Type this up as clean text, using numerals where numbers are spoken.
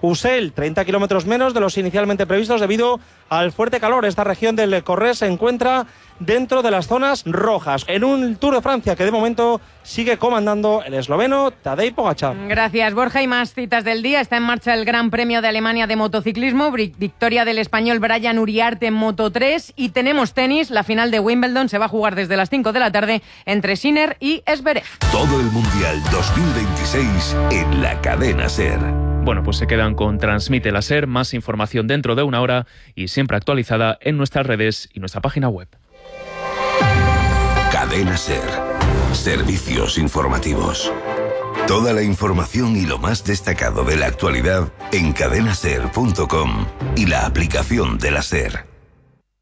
Usel, 30 kilómetros menos de los inicialmente previstos debido al fuerte calor. Esta región del Corrèze se encuentra dentro de las zonas rojas, en un Tour de Francia que de momento sigue comandando el esloveno Tadej Pogačar. Gracias, Borja. Y más citas del día. Está en marcha el Gran Premio de Alemania de motociclismo, victoria del español Brian Uriarte en Moto3, y tenemos tenis. La final de Wimbledon se va a jugar desde las 5 de la tarde entre Sinner y Zverev. Todo el Mundial 2026 en la cadena SER. Bueno, pues se quedan con Transmite la SER. Más información dentro de una hora y siempre actualizada en nuestras redes y nuestra página web. Cadena SER. Servicios informativos. Toda la información y lo más destacado de la actualidad en cadenaser.com y la aplicación de la SER.